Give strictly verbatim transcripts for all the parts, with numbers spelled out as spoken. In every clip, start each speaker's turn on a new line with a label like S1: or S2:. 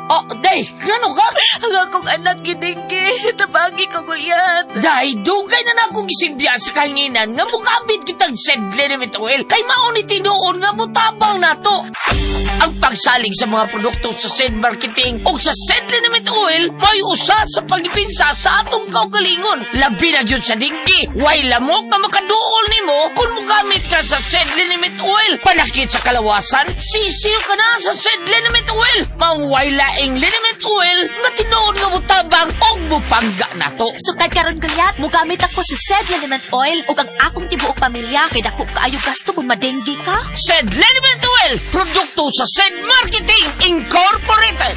S1: Oh, day, ano ka?
S2: Ang akong anak gidinggi, tabagi ko kuyat.
S1: Day, dugay na na akong isilbiya sa kahinginan nga mukabit kitang said liniment oil kay mauni tinuon nga mutabang na to. Ang pagsalig sa mga produkto sa said marketing o sa said liniment oil may usa sa pagdipinsa sa atong kaugalingon. Labi na dyan sa dinggi. Way lamok na makaduol nimo kung mugamit ka sa said liniment oil. Panakit sa kalawasan, sisiyo ka na sa said liniment oil. Mangway laing liniment oil nga tinuod nga mutabang o mupangga na to.
S2: Sukad karon kayat, mugamit ako sa said liniment oil ug ang akong tibuok pamilya kay dako kaayo gasto kung madenggi ka.
S1: Said liniment oil, produkto sa said marketing incorporated.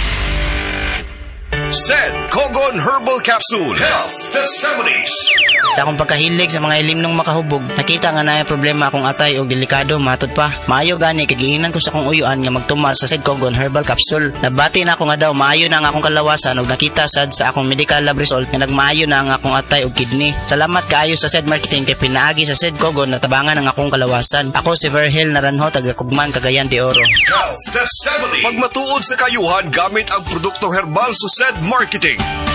S3: Said Kogon Herbal Capsule Health Testimonies.
S4: Sa akong pagkahilig sa mga ilimnong makahubog, nakita nga na problema akong atay o delikado, matod pa. Maayo gani, kagiinan ko sa akong uyuan nga magtumar sa Said Kogon Herbal Capsule. Nabati na ako nga daw, maayo na ang akong kalawasan o nakita sad sa akong medical lab result nga nagmaayo na ang akong atay o kidney. Salamat kaayo sa Said Marketing kay pinaagi sa Said Kogon na tabangan ang akong kalawasan. Ako si Verhil Naranjo, taga-Kugman, Cagayan de Oro.
S3: Health Testimony. Pagmatuod sa kayuhan gamit ang produktong herbal sa Said Marketing.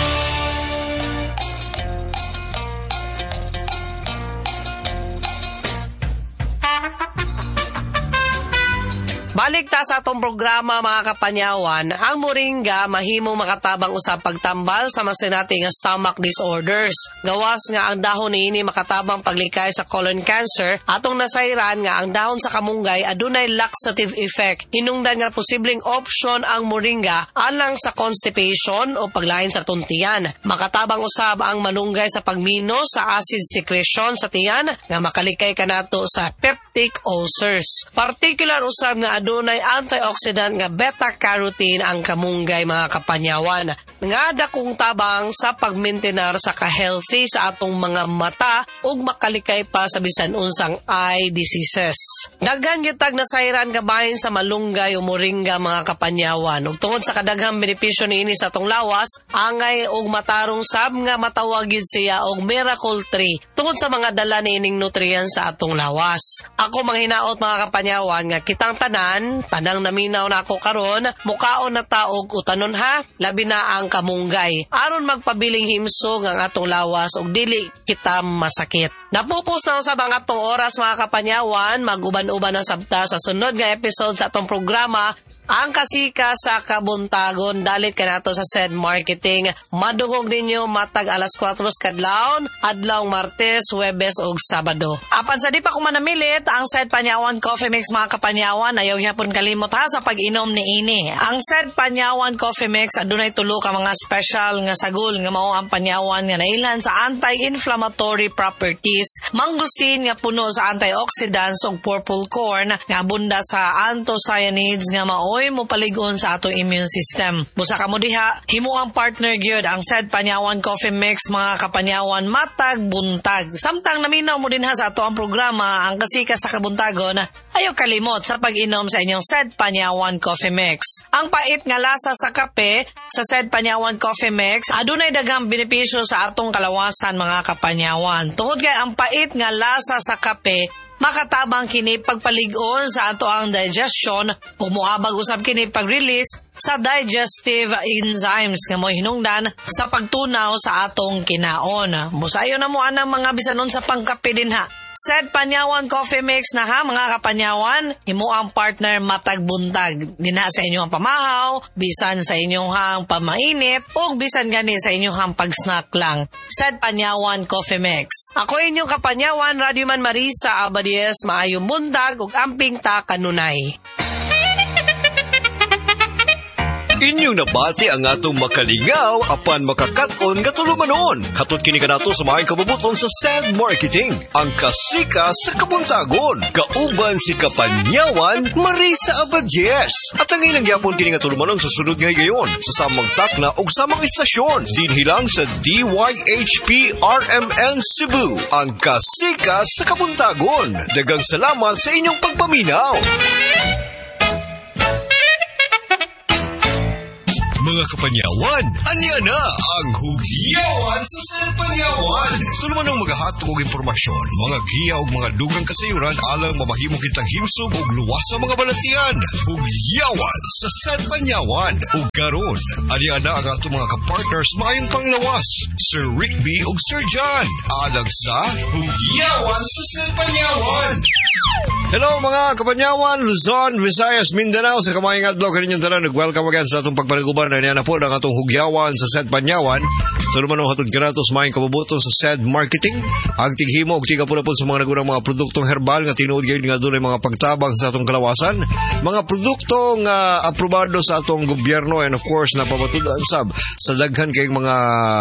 S5: Balik ta sa atong programa mga kapanyawan, ang moringa mahimo makatabang usab pagtambal sa masinati nga stomach disorders. Gawas nga ang dahon niini makatabang paglikay sa colon cancer, atong nasayran nga ang dahon sa kamunggay adunay laxative effect. Hinungdan nga posibleng option ang moringa alang sa constipation o paglain sa tuntian. Makatabang usab ang malunggay sa pagmino sa acid secretion sa tiyan nga makalikay kanato sa peptic ulcers. Particular usab nga adunay antioxidant nga beta-carotene ang kamunggay mga kapanyawan. Nga dakong tabang sa pagmaintenar sa ka-healthy sa atong mga mata ug makalikay pa sa bisan unsang eye diseases. Daghan gyud nasayran gabahin sa malunggay o moringa mga kapanyawan. Ug tungod sa kadaghang benepisyo niini sa atong lawas, angay og matarong sab nga matawag gyud siya og miracle tree tungod sa mga dala niining nutrients sa atong lawas. Ako manghinaot mga kapanyawan nga kitang tanan, tanang naminaw na ako karon, mukaon na taog utanon ha, labi na ang kamunggay. Aron magpabiling himsog ang atong lawas ug dili kita masakit. Napupos na sa mga atong oras mga kapanyawan, mag-uban-uban na sabta sa sunod nga episode sa atong programa, ang kasika sa kabuntagon. Dalit ka nato sa Said Marketing. Madungog ninyo matag alas kwatro kadlawon, adlaw Martes, Huwebes ug Sabado. Apan sa di pa ko manamilit, ang Said Panyawan Coffee Mix mga kapanyawan, ayaw niya pun kalimot ha sa pag-inom ni ini. Ang Said Panyawan Coffee Mix adunay tulo ka mga special nga sagol nga mao ang panyawan nga nailan sa anti-inflammatory properties, mangustin nga puno sa antioxidants ug purple corn nga bunda sa anthocyanins nga mao oy mo paligon sa atong immune system. Busa ka mo diha, himo ang partner gyud ang Said Panyawan Coffee Mix mga kapanyawan matag buntag. Samtang naminaw mo din ha sa ato ang programa ang kasika sa kabuntagon, ayaw kalimot sa pag-inom sa inyong Said Panyawan Coffee Mix. Ang pait nga lasa sa kape sa Said Panyawan Coffee Mix adunay daghang benepisyo sa atong kalawasan mga kapanyawan. Tungod kay ang pait nga lasa sa kape makatabang kini pagpaligon sa ato ang digestion o muabag usab kini pag-release sa digestive enzymes nga mo hinungdan sa pagtunaw sa atong kinaon. Musayo na mo anang mga bisanon sa pangkape din ha. Said Panyawan Coffee Mix na ha mga kapanyawan, himo ang partner matag buntag. Dina sa inyong pamahaw, bisan sa inyong hang pamainit, o bisan gani sa inyong hang pag-snack lang. Said Panyawan Coffee Mix. Ako inyong kapanyawan, Radyoman Marisa Abadies, maayong buntag ug amping ta kanunay.
S3: Inyong nabati ang atong makalingaw apan makakaton nga tulumanon. Hatod kini kanato sa maayong kabubuton sa Said Marketing, ang kasika sa kabuntagon. Kauban si Kapanyawan Marisa Abadies. At ang ilang yapon kini nga tulumanon sa sunod nga higayon sa samang takna ug samang istasyon dinhilang sa D Y H P R M N Cebu, ang kasika sa kabuntagon. Daghang salamat sa inyong pagpaminaw. Mga kapanyawan, anya na ang Hugyawan sa San Panyawan. Tuluman ang maghahatog og impormasyon, mga giya ug mga dugang kasayuran alang mamahimo kitang himsog ug luwas sa mga balatian. Hugyawan sa San Panyawan. Ug karon, anya na ang atong mga kapartners maayong panglawas, Sir Rick B ug Sir John. Alang sa Hugyawan sa San Panyawan. Hello mga kapanyawan, Luzon, Visayas, Mindanao, sa kamayang adlaw kaninyong tanan. Nag-welcome again sa atong pagpaniguban na niya na po ng atong Hugyawan sa S E D Panyawan. Sa lumanong hatod kanatos maayong kabubuton sa S E D Marketing. Ang tighimo ug tiga po sa mga nagunang mga produktong herbal nga tinuod gyud nga dunay mga pagtabang sa atong kalawasan. Mga produktong uh, aprobado sa atong gobyerno and of course napamatud-an sab sa daghan kay mga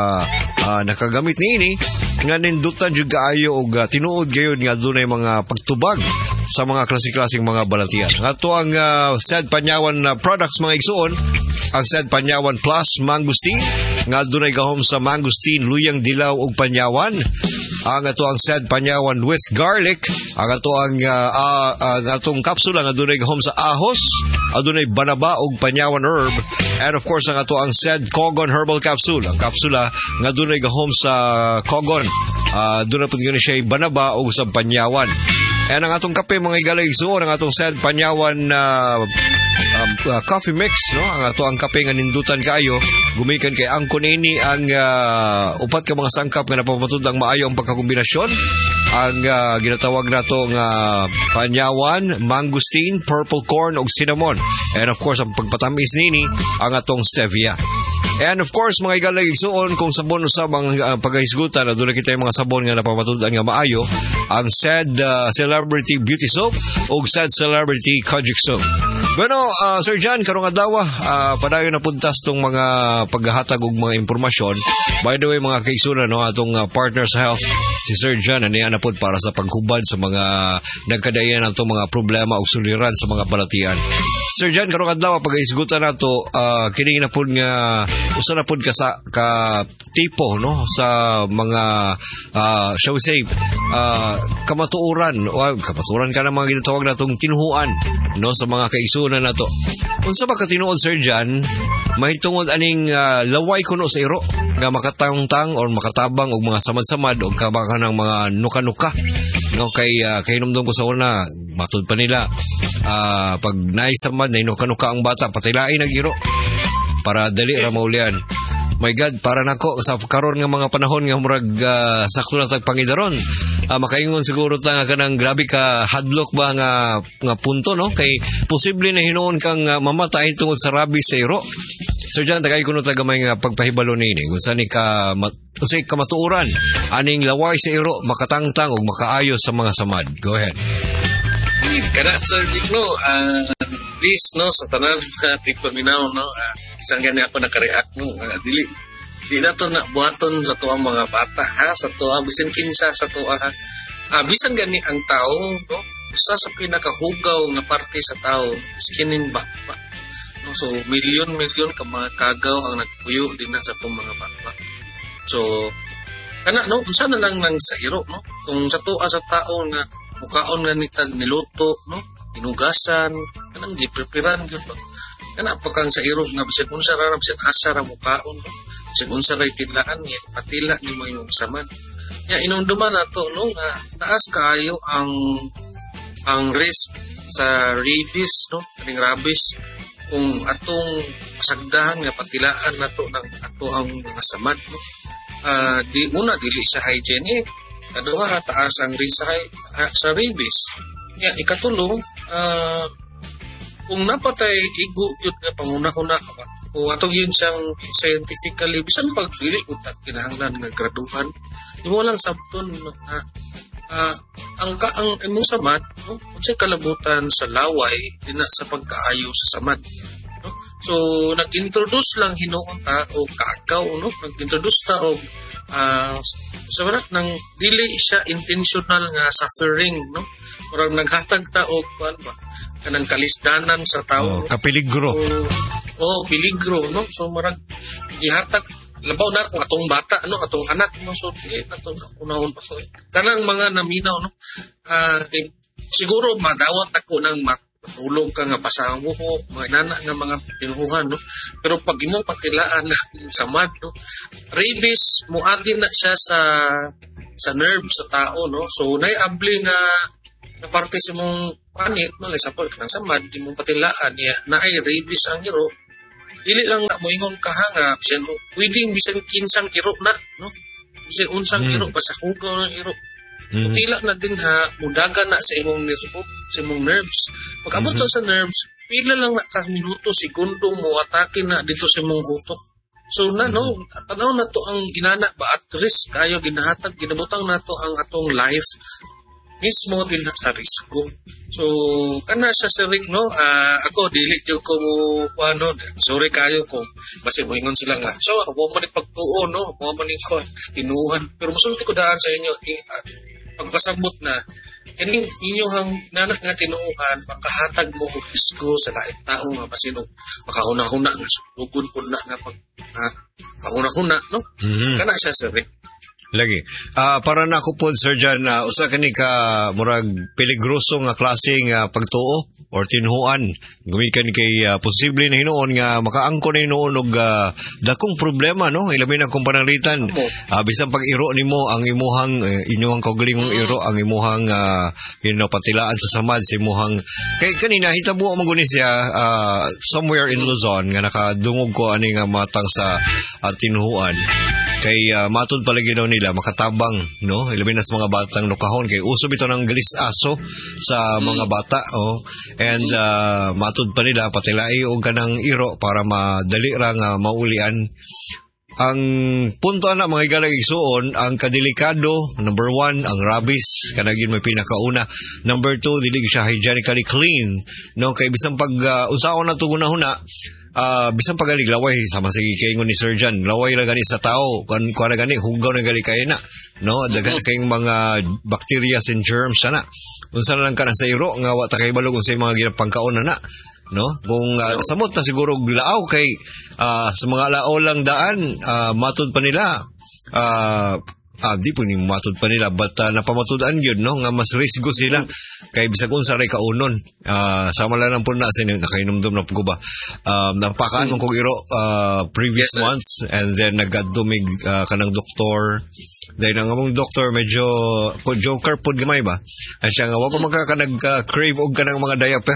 S3: uh, nakagamit niini nga nindutan jud kaayo og uh, tinuod gyud nga dunay mga pagtubag sa mga klase-klaseng mga balatian. Ato ang uh, S E D Panyawan uh, products mga igsuon, ang S E D Panyawan Plus Mangosteen nga dunay gahom sa mangosteen, luyang dilaw ug panyawan. Ang ato ang S E D Panyawan with garlic, ang ato ang uh, uh, ang atong kapsula nga dunay gahom sa ahos, adunay banaba ug panyawan herb, and of course ang ato ang S E D Cogon Herbal Capsule, ang kapsula nga dunay gahom sa cogon. Uh, dunay pud gani siya banaba ug sa panyawan. And ang atong kape mga igalay igsuon, ang atong S E D Panyawan uh, uh, uh, coffee mix, no? Ang ato ang kape nga nindutan kaayo, gumikan kay angkon ini ang uh, upat ka mga sangkap nga napamatud ang maayo ang pagkakombinasyon. Ang uh, ginatawag nato nga panyawan, mangosteen, purple corn ug cinnamon. And of course ang pagpatamis nini ang atong stevia. And of course, mga igalay igsuon, kung sabon usab ang uh, pagkahisgutan, na doon kita yung mga sabon nga napamatudan nga maayo, ang S E D uh, Celebrity Beauty Soap o S E D Celebrity Kojic Soap. Bueno, uh, Sir John, karong adlaw, uh, padayon na puntas tong mga paghahatag og mga impormasyon. By the way, mga kaigsunan, no, atong uh, Partners Health, si Sir John, aniya na po para sa paghubad sa mga nagkadayan atong mga problema o suliran sa mga balatian. Sir John, karong adlaw, pag-isgutan nato, uh, kining na po nga usa na pud ka sa ka tipo no sa mga uh, shall we say uh, kamatuoran o kamatuoran ka na mga ginatawag natong tinuhuan no sa mga kaisunan nato. Unsa ba ka tinuod Sir John mahitungod aning uh, laway kuno sa iro nga makatangtang or makatabang og mga samad-samad og kabakan ng mga nuka-nuka no kay uh, kay numdum ko sa una matud pa nila uh, pag naisamad na nuka-nuka ang bata patilain ang iro para dali ra maulian. My God, para nako sa karon nga mga panahon nga murag uh, sakto na tag pangidaron. Uh, makaingon siguro ta nga kanang grabe ka hadlock ba nga nga punto no kay posible na hinuon kang uh, mamatay tungod sa rabies sa iro. Sir John, tagay kuno ta gamay nga pagpahibalo nini. Unsa ni ka mat- unsay kamatuoran aning laway sa iro makatangtang ug makaayo sa mga samad. Go ahead.
S6: Kana Sir Digno, uh, please no sa tanan uh, tigpaminaw no. Uh, isang gani ako nakareact no uh, dili di na to na buhaton sa tuang mga bata ha sa tuwa bisan kinsa sa tuwa ha uh, bisan gani ang tao no usa sa pinakahugaw nga parte sa tao skinin bata no so milyon milyon ka mga kagaw ang nagpuyo din na sa tuong mga bata so kana no unsa na lang nang sa iro no kung sa tuwa sa tao nga mukaon nga nitag niluto no inugasan kanang gipreparean gyud no kana pa kang sa iro nga bisan unsa ra bisan asa ra mukaon bisan unsa ra tidlaan niya patila ni mo imong samad ya inumduman nato no nga taas kaayo ang ang risk sa rabies no kaning rabies kung atong sagdahan nga patilaan nato ng ato ang mga samad no uh, di una dili sa hygienic kaduha taas ang risk sa, sa rabies ya ikatulong uh, kung napatay igo yun nga panguna-una o atong yun siyang scientifically bisan pagdili utak kinahanglan nga graduhan di mo lang sabton na uh, ang ka ang imong samad no unsay kalabutan sa laway dina sa pagkaayo sa samad no so nag-introduce lang hinuon ta o kagaw no nag-introduce ta og uh, sa so, nang dili siya intentional nga suffering no murag naghatag ta og kuan ba kanang kalisdanan sa tao.
S3: Oh, kapiligro.
S6: O, oh, piligro, no? So, marag, gihatag, labaw na kung atong bata, no? Atong anak, no? So, eh, atong unahon pa. So, kanang mga naminaw, no? Uh, eh, siguro, madawat ako ng mat, Ulog ka nga pasang buhok, mga inana nga mga tinuhuhan, no? Pero pag imo patilaan na samad, no? Rabies, muagi na siya sa sa nerve sa tao, no? So, naiabli nga na parte sa mong panit, no? Like, example, kanang samad, di mong patilaan, yeah, na ay rabies ang iro, dili lang na moingon ka ha nga, bisan, pwedeng bisan kinsang iro na, no? Bisan unsang
S3: Mm.
S6: iro, basta hugaw ng iro.
S3: Mhm.
S6: Utila na din ha, mudaga na sa imong nerve, sa imong nerves. Pag abot
S3: Mhm.
S6: sa nerves, pila lang na ka minuto, segundo mo atake na dito sa imong utok. So na no, tanaw na to ang ginana ba at risk kayo ginahatag, ginabutang na to ang atong life mismo din sa risko. So kana siya si Rick, no, ah, ako dili jud ko mo ano, sorry kayo kung basi moingon sila nga. So ako man ni pagtuo, no, ako man ni ko tinuhan, pero musulti ko daan sa inyo eh, ah, pagpasabot na kining inyong nanak nga tinuuhan makahatag mo og risko sa lain tao nga basin og makahuna-huna nga sugod pud na nga pag ha, mahuna-huna, no?
S3: Mhm.
S6: Kana siya sir Rick.
S3: Lagi. Ah, para na ako po, Sir Jan, na usa kani ka murag peligroso nga klase nga pagtuo or tinhuan. Gumikan kay ah, posible na hinuon nga makaangko na hinuon og ah, dakong problema, no? Ilabi na kung pananglitan.
S6: Amo.
S3: Ah, bisan pag iro nimo ang imuhang eh, inyong kaugalingong iro ang imuhang ah, you know, patilaan sa samad sa imuhang kay kanina hitabo man guni siya ah, somewhere in Luzon nga nakadungog ko ani nga matang sa ah, tinhuan. Kay uh, matod palagi daw nila makatabang, no, ilabi na sa mga batang lukahon kay uso bitaw ng galis aso sa mga bata, oh, and uh, matod pa nila patilai og kanang iro para madali ra nga maulian. Ang punto na mga igalang igsuon, ang kadelikado, number one, ang rabies, kanagin may pinakauna. Number two, dili siya hygienically clean, no, kay bisan pag uh, usaon na tuguna-huna, Ah, uh, bisan pagalig laway sama sige kaingon ni surgeon, laway ra gani sa tao, kan kuan gani hugaw na gali kay na, no, dagan kayong mga bacteria and germs sana. Unsa na lang kana sa iro nga wa ta kay balog unsay mga ginapangkaon na na, no? Kung uh, samot na siguro laaw kay uh, sa mga laaw lang daan, uh, matud pa nila. Ah, uh, Ah, di po ni matod pa nila but uh, napamatudan yun, no, nga mas risgo sila kay bisag unsa ray kaunon. Ah, sama lang lang po na sa nakainomdom na po ba um, napakaan mo kong iro uh, previous
S6: Yes, sir.
S3: months and then nagadumig uh, kanang doktor dahil ang among doktor medyo ko joker pod gamay ba ay siya nga wa pa magka nag uh, crave og kanang mga diaper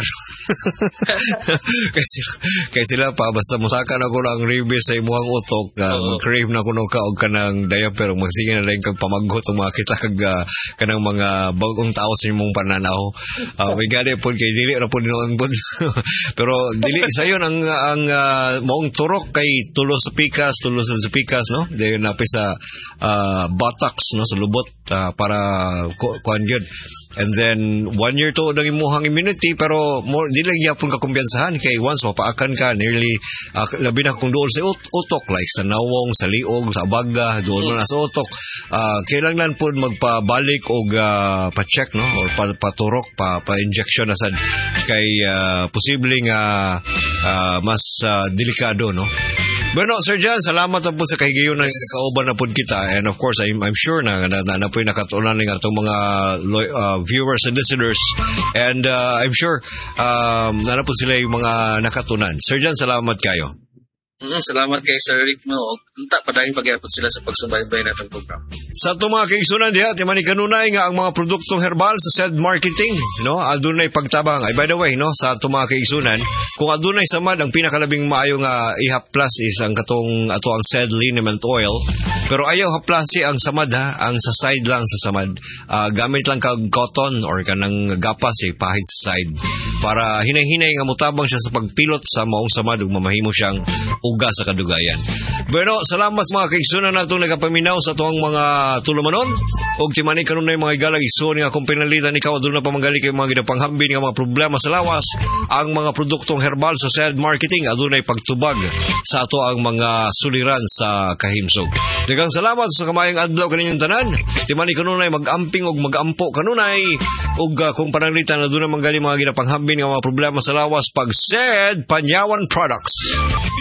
S3: kay sila, kay sila pa basta musaka na ko ang rabies sa imuhang utok uh,
S6: Oo.
S3: crave na kuno ka og kanang diaper ug magsige na lang kag pamaggot ug makita kag uh, kanang mga bagong tao sa imong pananaw. Uh, may gani pod kay dili ra pod noon pod pero dili sayon ang ang uh, maong turok kay tulo sa pikas tulo sa pikas, no, dahil napi sa uh, buttocks, no, sa lubot uh, para ku- kuan gyud. And then one year to ang imuhang immunity pero more dili gyapon ka kumpiyansahan kay once mapaakan ka nearly uh, labi na kung dool sa ut- utok like sa nawong, sa liog, sa abaga, doon na sa utok. Uh, kailangan po magpabalik og uh, pa-check, no, or pa, paturok pa pa-injection na sad kay uh, posible nga uh, mas uh, delikado, no. Bueno, Sir Jan, salamat na po sa kahigayon na kauban na po kita. And of course, I'm, I'm sure na na, na, na po yung nakatunan ng atong mga lo- uh, viewers and listeners. And uh, I'm sure um, na na po sila yung mga nakatunan. Sir Jan, salamat kayo.
S6: Mm, salamat kay Sir Rick, no. Unta padayong pagyapon sila sa pagsubaybay natong program.
S3: Sa itong mga kaigsunan diha, timani kanunay nga ang mga produktong herbal sa S E D Marketing, no, adunay pagtabang. Ay, by the way, no, sa itong mga kaigsunan, kung adunay samad, ang pinakalabing maayo nga ihap plus is ang katong ato ang S E D liniment oil. Pero ayaw haplasi ang samad, ha, ang sa side lang sa samad. Uh, gamit lang kag cotton or kanang gapas eh, pahit sa side. Para hinay-hinay nga mutabang siya sa pagpilot sa maong samad ug mamahimo siyang uga sa kadugayan. Bueno, salamat mga kaigsunan natong nagapaminaw sa tuwang mga tulumanon. Og timani kanunay mga igalang igsuon nga kung pinalitan ikaw aduna pa manggali kay mga ginapanghambin nga mga problema sa lawas, ang mga produktong herbal sa S E D Marketing adunay pagtubag sa ato ang mga suliran sa kahimsog. Daghang salamat sa kamayang adlaw kaninyong tanan. Timani kanunay magamping og magampo kanunay og uh, kung pananglitan aduna manggali mga ginapanghambin nga mga problema sa lawas pag S E D Panyawan Products. Inyong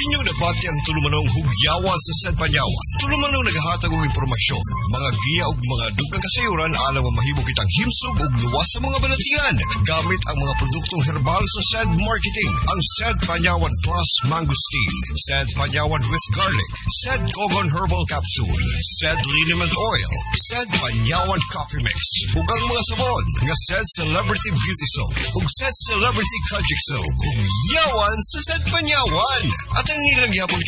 S3: nabati ang tulumanong hugyawan sa Said Panyawan. Tulumanong naghatag og impormasyon, mga giya ug mga dugang kasayuran alang mahimo kitang himsog ug luwas sa mga balatian gamit ang mga produktong herbal sa Said Marketing. Ang Said Panyawan Plus Mangosteen, Said Panyawan with Garlic, Said Cogon Herbal Capsule, Said Liniment Oil, Said Panyawan Coffee Mix, ug ang mga sabon nga Said Celebrity Beauty Soap ug Said Celebrity Kajic Soap ug yawan sa Said Panyawan. At ang ilang gihapon